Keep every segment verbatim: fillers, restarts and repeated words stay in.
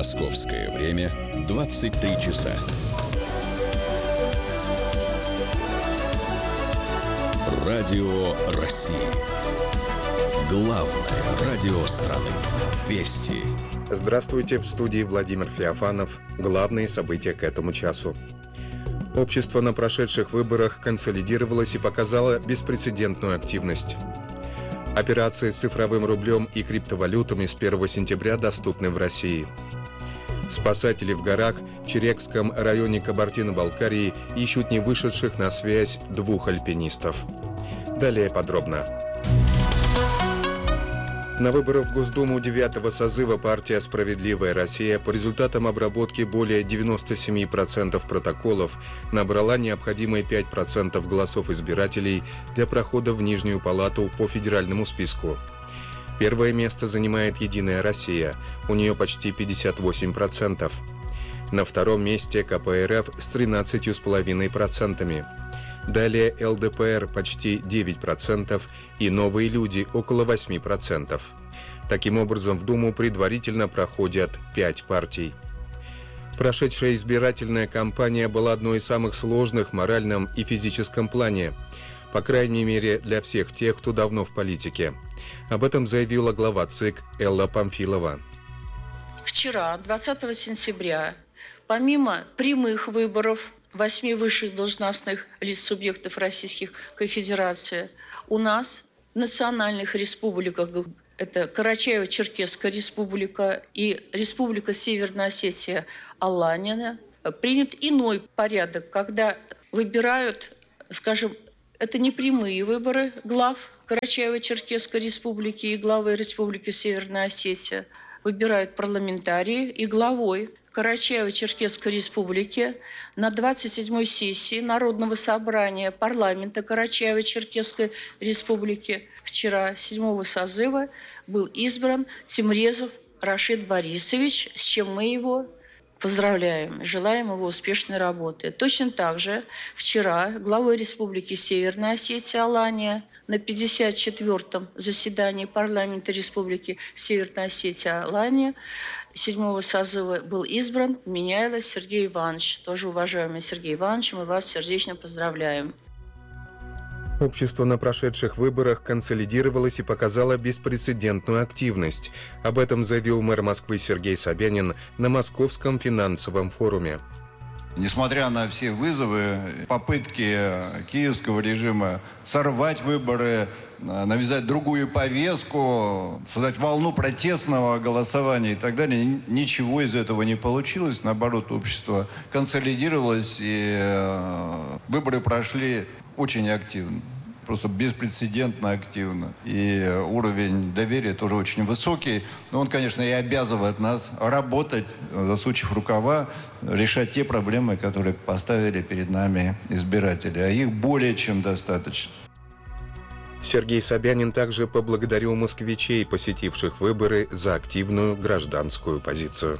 Московское время двадцать три часа. Радио России. Главное радио страны. Вести. Здравствуйте, в студии Владимир Феофанов. Главные события к этому часу. Общество на прошедших выборах консолидировалось и показало беспрецедентную активность. Операции с цифровым рублем и криптовалютами с первого сентября доступны в России. Спасатели в горах в Черекском районе Кабардино-Балкарии ищут не вышедших на связь двух альпинистов. Далее подробно. На выборах в Госдуму девятого созыва партия «Справедливая Россия» по результатам обработки более девяноста семи процентов протоколов набрала необходимые пять процентов голосов избирателей для прохода в Нижнюю палату по федеральному списку. Первое место занимает «Единая Россия», у нее почти пятьдесят восемь процентов. На втором месте ка пэ эр эф с тринадцатью целых пять десятых процента. Далее эл дэ пэ эр почти девять процентов и «Новые люди» около восемь процентов. Таким образом, в Думу предварительно проходят пять партий. Прошедшая избирательная кампания была одной из самых сложных в моральном и физическом плане, по крайней мере для всех тех, кто давно в политике. Об этом заявила глава ЦИК Элла Памфилова. Вчера, двадцатого сентября, помимо прямых выборов восьми высших должностных лиц субъектов Российской Федерации, у нас в национальных республиках, это Карачаево-Черкесская республика и Республика Северная Осетия Аланина, принят иной порядок, когда выбирают, скажем, это не прямые выборы глав Карачаево-Черкесской республики и главы Республики Северная Осетия, выбирают парламентарии, и главой Карачаево-Черкесской республики на двадцать седьмой сессии Народного собрания парламента Карачаево-Черкесской республики вчера, седьмого созыва, был избран Тимрезов Рашид Борисович, с чем мы его поздравляем, желаем его успешной работы. Точно так же вчера главой Республики Северная Осетия Алания на пятьдесят четвёртом заседании парламента Республики Северная Осетия Алания седьмого созыва был избран Меняйло Сергей Иванович. Тоже уважаемый Сергей Иванович, мы вас сердечно поздравляем. Общество на прошедших выборах консолидировалось и показало беспрецедентную активность. Об этом заявил мэр Москвы Сергей Собянин на Московском финансовом форуме. Несмотря на все вызовы, попытки киевского режима сорвать выборы, навязать другую повестку, создать волну протестного голосования и так далее, ничего из этого не получилось. Наоборот, общество консолидировалось, и выборы прошли очень активно, просто беспрецедентно активно. И уровень доверия тоже очень высокий. Но он, конечно, и обязывает нас работать, засучив рукава, решать те проблемы, которые поставили перед нами избиратели. А их более чем достаточно. Сергей Собянин также поблагодарил москвичей, посетивших выборы, за активную гражданскую позицию.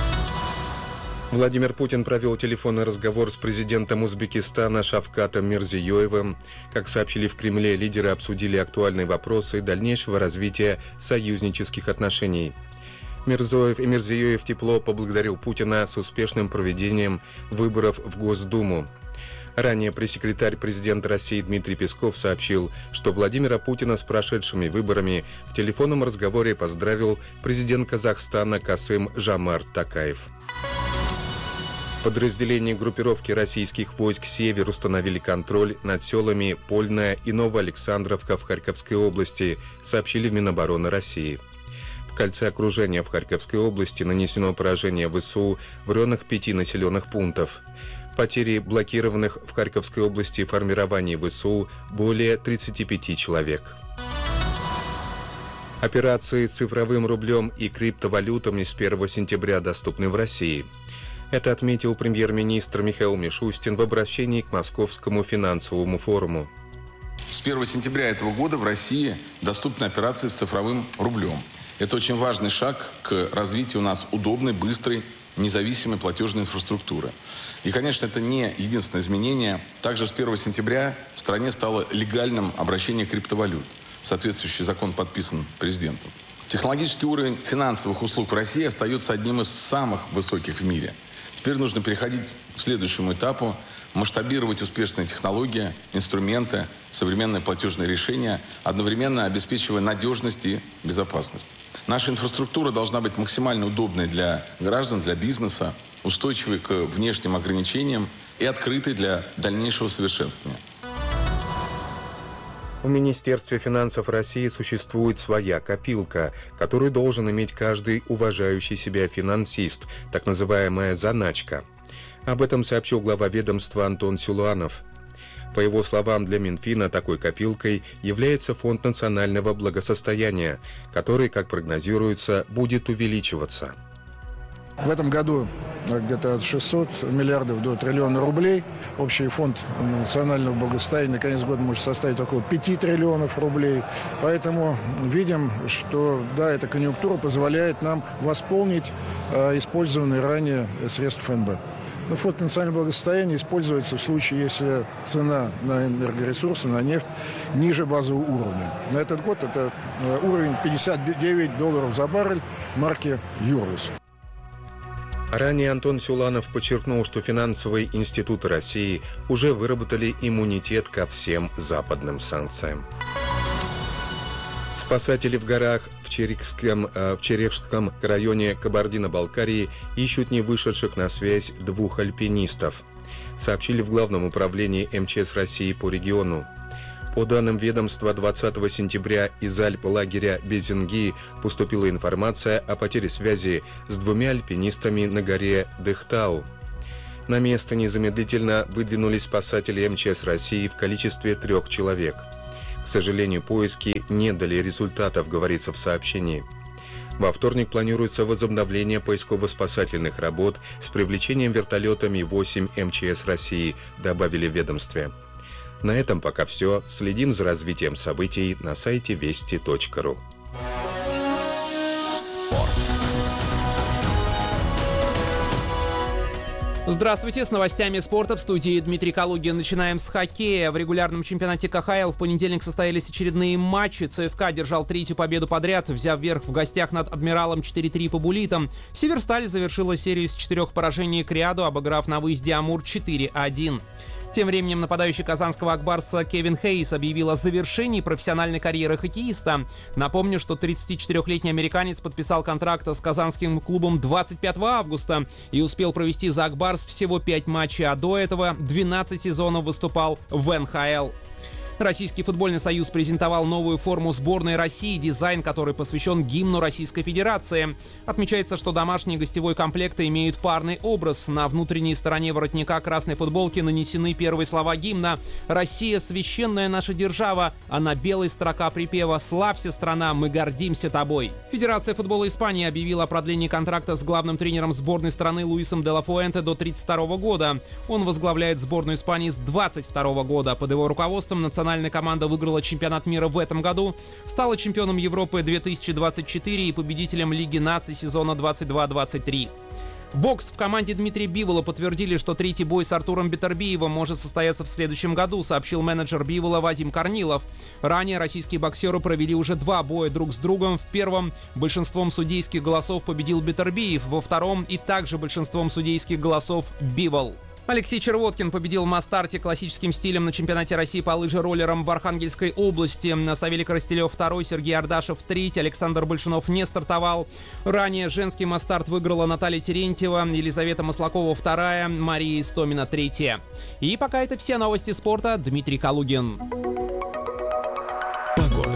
Владимир Путин провел телефонный разговор с президентом Узбекистана Шавкатом Мирзиёевым. Как сообщили в Кремле, лидеры обсудили актуальные вопросы дальнейшего развития союзнических отношений. Мирзоев и Мирзиёев тепло поблагодарил Путина с успешным проведением выборов в Госдуму. Ранее пресс-секретарь президента России Дмитрий Песков сообщил, что Владимира Путина с прошедшими выборами в телефонном разговоре поздравил президент Казахстана Касым-Жомарт Токаев. Подразделения группировки российских войск «Север» установили контроль над селами Польная и Новоалександровка в Харьковской области, сообщили в Минобороны России. В кольце окружения в Харьковской области нанесено поражение ВСУ в районах пяти населенных пунктов. Потери блокированных в Харьковской области формирований ВСУ более тридцати пяти человек. Операции с цифровым рублем и криптовалютами с первого сентября доступны в России. Это отметил премьер-министр Михаил Мишустин в обращении к Московскому финансовому форуму. С первого сентября этого года в России доступны операции с цифровым рублем. Это очень важный шаг к развитию у нас удобной, быстрой, независимой платежной инфраструктуры. И, конечно, это не единственное изменение. Также с первого сентября в стране стало легальным обращение криптовалют. Соответствующий закон подписан президентом. Технологический уровень финансовых услуг в России остается одним из самых высоких в мире. Теперь нужно переходить к следующему этапу, масштабировать успешные технологии, инструменты, современные платежные решения, одновременно обеспечивая надежность и безопасность. Наша инфраструктура должна быть максимально удобной для граждан, для бизнеса, устойчивой к внешним ограничениям и открытой для дальнейшего совершенствования. В Министерстве финансов России существует своя копилка, которую должен иметь каждый уважающий себя финансист, так называемая заначка. Об этом сообщил глава ведомства Антон Силуанов. По его словам, для Минфина такой копилкой является Фонд национального благосостояния, который, как прогнозируется, будет увеличиваться. В этом году где-то от шестисот миллиардов до триллиона рублей. Общий фонд национального благосостояния на конец года может составить около пяти триллионов рублей. Поэтому видим, что да, эта конъюнктура позволяет нам восполнить э, использованные ранее средства ФНБ. Но фонд национального благосостояния используется в случае, если цена на энергоресурсы, на нефть ниже базового уровня. На этот год это уровень пятьдесят девять долларов за баррель марки «Юрлус». Ранее Антон Силуанов подчеркнул, что финансовые институты России уже выработали иммунитет ко всем западным санкциям. Спасатели в горах в Черекском, в Черекском районе Кабардино-Балкарии ищут не вышедших на связь двух альпинистов, сообщили в Главном управлении эм че эс России по региону. По данным ведомства, двадцатого сентября из Альп лагеря Безенги поступила информация о потере связи с двумя альпинистами на горе Дыхтау. На место незамедлительно выдвинулись спасатели эм че эс России в количестве трех человек. К сожалению, поиски не дали результатов, говорится в сообщении. Во вторник планируется возобновление поисково-спасательных работ с привлечением вертолетами восемь эм че эс России, добавили в ведомстве. На этом пока все. Следим за развитием событий на сайте вести точка ру. Спорт. Здравствуйте, с новостями спорта в студии Дмитрий Калугин. Начинаем с хоккея. В регулярном чемпионате ка ха эл в понедельник состоялись очередные матчи. ЦСКА одержал третью победу подряд, взяв верх в гостях над «Адмиралом» четыре три по буллитам. Северсталь завершила серию с четырех поражений к ряду, обыграв на выезде «Амур» четыре один. Тем временем нападающий казанского «Акбарса» Кевин Хейс объявил о завершении профессиональной карьеры хоккеиста. Напомню, что тридцатичетырёхлетний американец подписал контракт с казанским клубом двадцать пятого августа и успел провести за «Акбарс» всего пять матчей, а до этого двенадцать сезонов выступал в эн ха эл. Российский футбольный союз презентовал новую форму сборной России, дизайн которой посвящен гимну Российской Федерации. Отмечается, что домашние и гостевой комплекты имеют парный образ. На внутренней стороне воротника красной футболки нанесены первые слова гимна «Россия – священная наша держава», а на белой строка припева «Славься, страна, мы гордимся тобой». Федерация футбола Испании объявила о продлении контракта с главным тренером сборной страны Луисом де ла Фуэнте до тридцать второго года. Он возглавляет сборную Испании с двадцать второго года. Под его руководством национальная команда выиграла чемпионат мира в этом году, стала чемпионом Европы две тысячи двадцать четыре и победителем Лиги наций сезона двадцать два двадцать три. Бокс в команде Дмитрия Бивола подтвердили, что третий бой с Артуром Бетербиевым может состояться в следующем году, сообщил менеджер Бивола Вадим Корнилов. Ранее российские боксеры провели уже два боя друг с другом. В первом большинством судейских голосов победил Бетербиев, во втором и также большинством судейских голосов Бивол. Алексей Червоткин победил в масс-старте классическим стилем на чемпионате России по лыжероллерам в Архангельской области. Савелий Коростелев второй, Сергей Ардашев третий, Александр Большунов не стартовал. Ранее женский масс-старт выиграла Наталья Терентьева, Елизавета Маслакова вторая, Мария Истомина третья. И пока это все новости спорта. Дмитрий Калугин. Погода.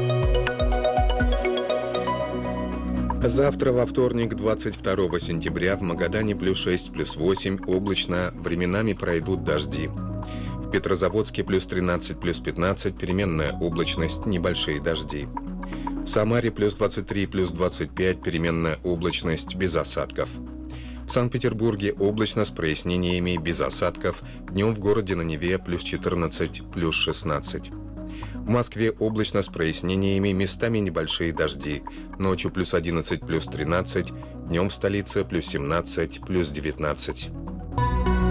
Завтра, во вторник, двадцать второго сентября, в Магадане плюс шесть, плюс восемь, облачно, временами пройдут дожди. В Петрозаводске плюс тринадцать, плюс пятнадцать, переменная облачность, небольшие дожди. В Самаре плюс двадцать три, плюс двадцать пять, переменная облачность, без осадков. В Санкт-Петербурге облачно с прояснениями, без осадков, днем в городе на Неве плюс четырнадцать, плюс шестнадцать. В Москве облачно с прояснениями, местами небольшие дожди. Ночью плюс одиннадцать, плюс тринадцать, днем в столице плюс семнадцать, плюс девятнадцать.